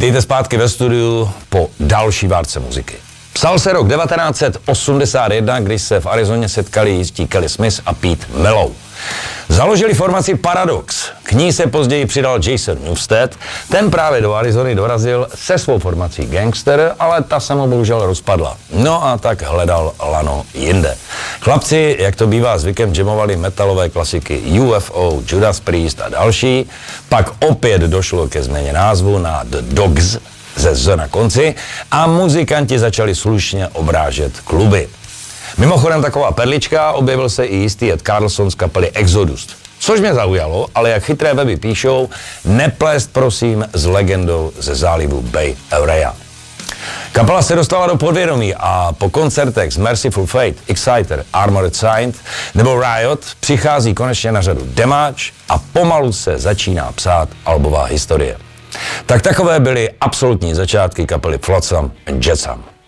Vítejte zpátky ve studiu po další várce muziky. Psal se rok 1981, když se v Arizoně setkali jistí Kelly Smith a Pete Mello. Založili formaci Paradox. K ní se později přidal Jason Newsted. Ten právě do Arizony dorazil se svou formací Gangster, ale ta se mu bohužel rozpadla. No a tak hledal lano jinde. Chlapci, jak to bývá zvykem, jamovali metalové klasiky UFO, Judas Priest a další. Pak opět došlo ke změně názvu na The Dogs ze Z na konci a muzikanti začali slušně obrážet kluby. Mimochodem taková perlička, objevil se i jistý Ed Carlson z kapely Exodus. Což mě zaujalo, ale jak chytré weby píšou, neplést prosím s legendou ze zálivu Bay Area. Kapela se dostala do podvědomí a po koncertech z Merciful Fate, Exciter, Armored Saint nebo Riot přichází konečně na řadu Demáč a pomalu se začíná psát albová historie. Tak takové byly absolutní začátky kapely Flotsam and Jetsam.